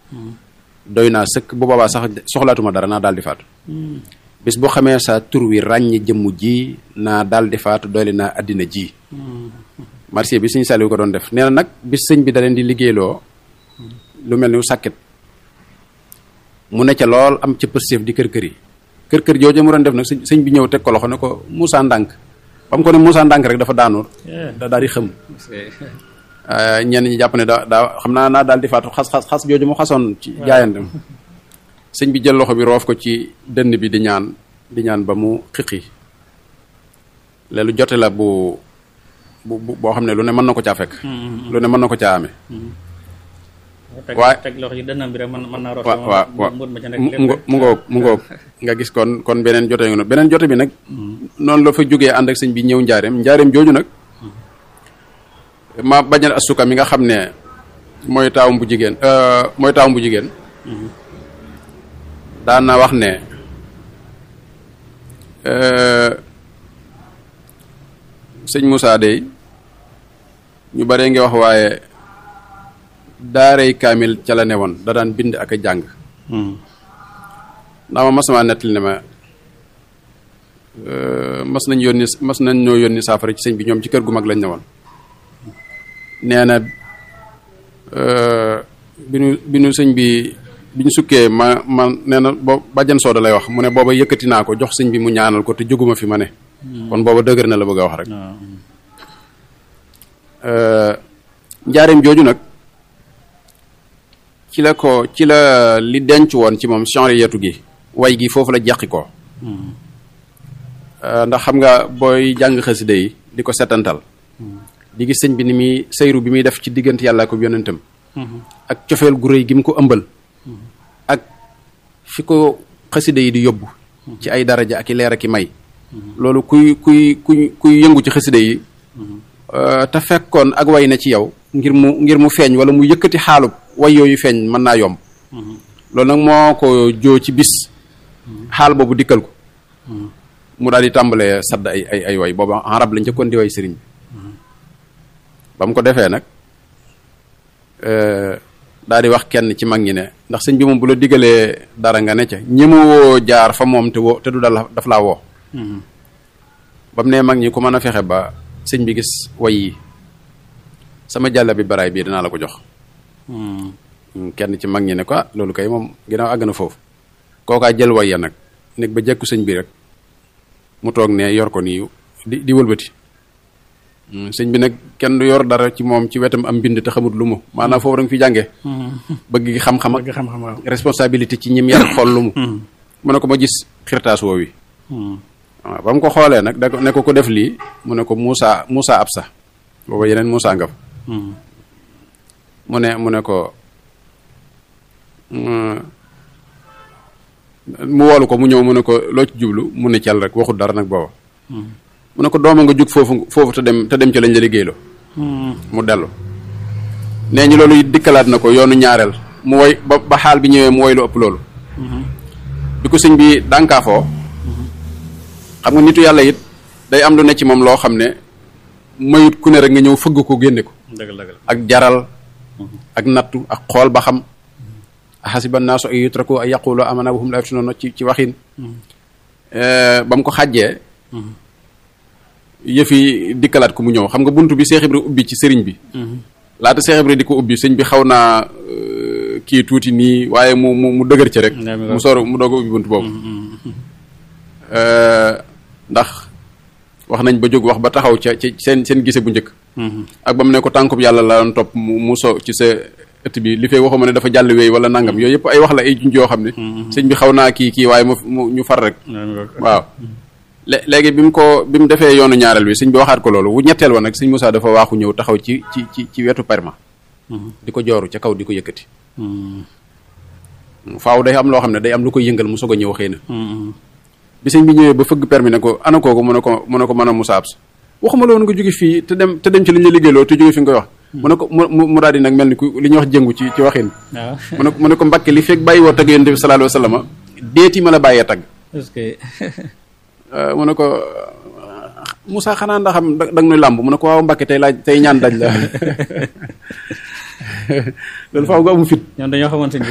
doy naa sëkk bu boobaa sax soxlaatuma dara naa daal di faatu bis boo xamee sa tur wi ràññi jëmm ji naa daal di faatu doole naa àddina ji marché bi sëñ Saliou ko doon def nee na nag bis sëñ bi da leen di liggéeyloo lu mel ni sàkket mu ne ca lool am ca pëstéef di kër yi kër jooju mu doon def nag sëñ bi ñëw teg ko loxo ne ko Moussa Ndànk ba mu ko ne Moussa Ndànk rek dafa daanu da daal di xëm ñenn ñi jàpp ne daa xam naa daal di faatu xas jooju mu xasoon ci jaayandem sëñ bi jël loxo bi roof ko ci dënn bi di ñaan ba mu xiqi leelu jote la boo xam ne lu ne mën na ko caa fekk lu ne mën na ko caa amee waaye teg loxo ci dënnam bi rek mën naa roof waaw mu ngoog nga gis kon beneen jote nga beneen jote bi nag noonu la fa jógee ànd ak sëñ bi ñëw njaareem jooju nag ma bañal asuka mi nga xam ne mooy taawum bu jigéen daan na wax ne sëñ Moussa dey ñu bare ngi wax waaye daaray kaamil ca la ne woon da daan bind ak a jàng ndax ma masama nettali ne ma mas nañ ñoo yónni saafara ci sëñ bi ñoom ci kër gu mag lañ ne woon nee na bi nu sëñ bi bi ñu sukkee ma nee na bàjjan sooda lay wax mu ne booba yëkkati naa ko jox sëñ bi mu ñaanal ko te jóguma fi ma ne kon booba dëgër na la bëgg a wax rek njaareem jooju nag ci la li denc woon ci moom chanre yetu gi way gi foofu la jeqi ko ndax xam nga booy jàng xasida yi di ko setantal di gis sëñ bi ni muy sayru bi muy def ci diggante yàlla ko yonentam ak cofeel gu rëy gi mu ko ëmbal ak fi ko xasida yi di yóbbu ci ay daraja ak i leer ak i may loolu kuy yëngu ci xasida yi te fekkoon ak way na ci yow ngir mu feeñ wala mu yëkkati xaalub way yooyu feeñ mën naa yomb loolu nag moo ko joo ci bis xaal boobu dikkal ko mu daal di tàmbalee sadd ay way boobu arab lañ ca kon di way sëriñ bi ba mu ko defee nag daal di wax kenn ci mag ñi ne ndax sëñ bi moom bu la digalee dara nga ne ca ñi mu woo jaar fa moom te du daf laa woo ba mu ne mag ñi ku mën a fexe ba sëñ bi gis way yi sama jàlla bi baraay bii dinaa la ko jox kenn ci mag ñi ne ko loolu kay moom ginnaaw àgg na foofu kookaa jël way ya nag nekk ba jekku sëñ bi rek mu toog ne yor ko nii di wëlbati sëñ bi nag kenn du yor dara ci moom ci wetam am mbind te xamut lu mu maanaam foofu da nga fi jàngee bëgg xam-xam ak responsabilité ci ñim yar xool lu mu ne ko ma gis xirtaas woowi waaw ba mu ko xoolee nag da ne ko def lii mu ne ko Moussa Absa booba yeneen Moussa nga fa mu ne ko mu woolu ko mu ñëw mu ne ko loo ci jublu mu ne cal rek waxut dara nag booba mu ne ko dooma nga jug foofu te dem ci lañ la liggéeyloo mu dellu nee ñu loolu dikkalaat na ko yoonu ñaareel mu woy ba xaal bi ñëwee mu woy lu ëpp loolu bi ko sëñ bi dànkaafoo xam nga nitu yàlla it day am lu ne ci moom loo xam ne mayut ku ne rek nga ñëw fëgg ko génne ko ak jaral ak nattu ak xool ba xam xasiba naasu ay yutraku ay yaqulu amana wa hum la yaftanun ci waxin ba mu ko xàjjee yëfi dikkalaat ko mu ñëw xam nga bunt bi Seex Ibra ubbi ci sëriñ bi laata Seex Ibra di ko ubbi sëñ bi xaw naa kii tuuti nii waaye mu dëgër ci rek mu doog a ubbi bunt boobu ndax wax nañ ba jóg wax ba taxaw ca ci seen gise bu njëkk ak ba mu ne ko tànkub yàlla la doon topp mu so ci sa ëtt bi li fee waxuma ne dafa jàll weey wala nangam yooyu yëpp ay wax la ay junj yoo xam ne sëñ bi xaw naa kii waaye ñu far rek waaw léegi bi mu defee yoonu ñaareel bi sëñ bi waxaat ko loolu wu ñetteel wa nag sëñ Moussa dafa waaxu ñëw taxaw ci wetu perma di ko jooru ca kaw di ko yëkkati faaw day am loo xam ne day am lu koy yëngal mu soog a ñëw xëy na bi sëñ bi ñëwee ba fëgg permis ne ko ana kooku mu ne ko mën a Moussa Absa waxuma la woon nga jóge fii te dem ci li ñu la liggéeyloo te jóge fi nga koy wax mu ne ko mu daal di nag mel ni ku li ñuy wax jëngu ci waxin mu ne ko Mbàkke li fekk bàyyi woo tagg Yonent bi sallallahu alayhi wa sallam deeti ma la bàyyee tagg mu ne ko Moussa xanaa ndax xam da nga nuy làmb mu ne ko waaw Mbàkke tey ñaan daj la loolu faaw nga amu fit ñoom dañoo xamoon